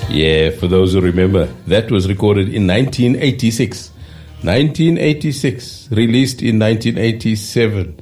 Yeah, for those who remember, that was recorded in 1986. 1986, released in 1987.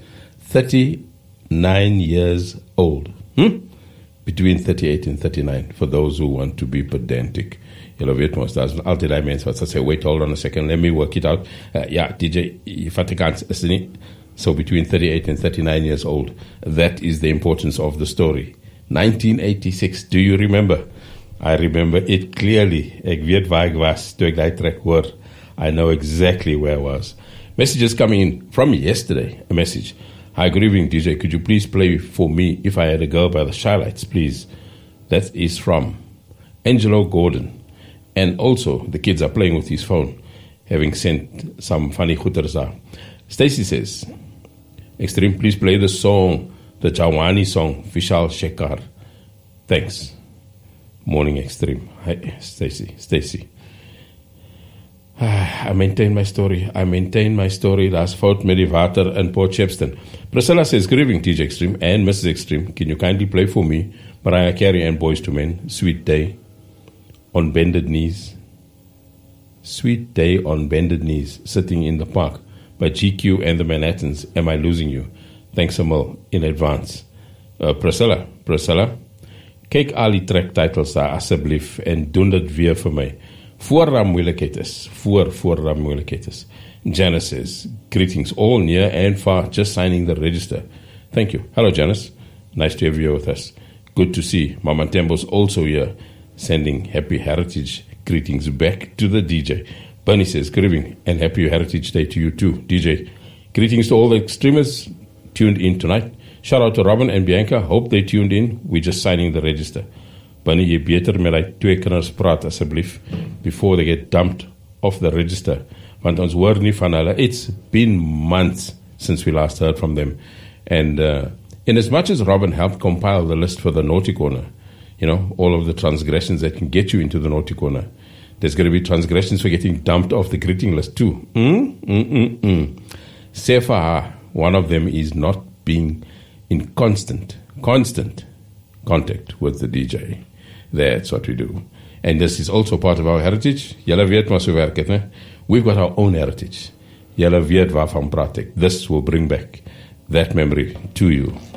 39 years old. Between 38 and 39, for those who want to be pedantic. Julle weet mos, daar's altyd daai mense wat sê, wait, hold on a second, let me work it out. DJ, Fatikans is nie. So between 38 and 39 years old, that is the importance of the story. 1986, do you remember? I remember it clearly. Ek weet waar ek was toe ek daai track hoor. I know exactly where I was. Messages coming in from yesterday. A message. Hi, good evening, DJ. Could you please play for me If I Had a Girl by the Shylights, please? That is from Angelo Gordon. And also, the kids are playing with his phone, having sent some funny goeters there. Stacy says, Extreme, please play the song, the Jawani song, Vishal Shekhar. Thanks. Morning, Extreme. Hi, Stacy. I maintain my story. Daar's fout met die water in Port Shepstone. Priscilla says, good evening, TJ Extreme and Mrs. Extreme. Can you kindly play for me Mariah Carey and Boys to Men, Sweet Day on Bended Knees? Sweet Day on Bended Knees, Sitting in the Park by GQ and the Manhattans. Am I losing you? Thanks a mil in advance. Priscilla, kyk al die track titles daar asseblief en doen dit weer vir my. Voor moeilikheid is. Janice says, greetings all near and far, just signing the register. Thank you. Hello, Janice. Nice to have you with us. Good to see. Mama Tembo's also here, sending happy heritage greetings back to the DJ. Bernie says, good evening and happy Heritage Day to you too, DJ. Greetings to all the extremists tuned in tonight. Shout out to Robin and Bianca. Hope they tuned in. We're just signing the register. Bunny, jy beter met die twee kinders praat asseblief before they get dumped off the register. Want ons hoor nie van hulle. It's been months since we last heard from them. And in as much as Robin helped compile the list for the Naughty Corner, you know, all of the transgressions that can get you into the Naughty Corner, there's going to be transgressions for getting dumped off the greeting list too. Say for her, one of them is not being in constant contact with the DJ. That's what we do. And this is also part of our heritage. Julle weet maar so werk het, né? We've got our own heritage. Julle weet waarvan praat ek. This will bring back that memory to you.